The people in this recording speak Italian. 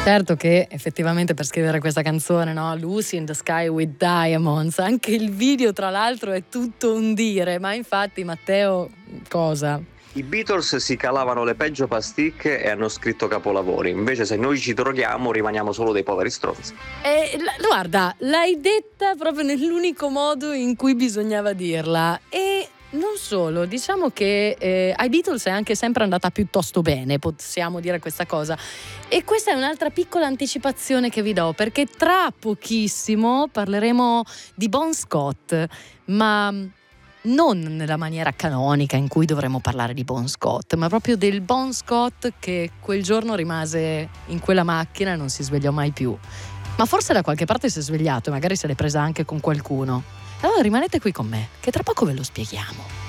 Certo che effettivamente per scrivere questa canzone, no? Lucy in the Sky with Diamonds, anche il video tra l'altro è tutto un dire, ma infatti Matteo, cosa? I Beatles si calavano le peggio pasticche e hanno scritto capolavori, invece se noi ci droghiamo rimaniamo solo dei poveri stronzi. Guarda, l'hai detta proprio nell'unico modo in cui bisognava dirla. E non solo, diciamo che ai Beatles è anche sempre andata piuttosto bene, possiamo dire questa cosa. E questa è un'altra piccola anticipazione che vi do, perché tra pochissimo parleremo di Bon Scott, ma non nella maniera canonica in cui dovremmo parlare di Bon Scott, ma proprio del Bon Scott che quel giorno rimase in quella macchina e non si svegliò mai più. Ma forse da qualche parte si è svegliato e magari se l'è presa anche con qualcuno. Allora rimanete qui con me, che tra poco ve lo spieghiamo.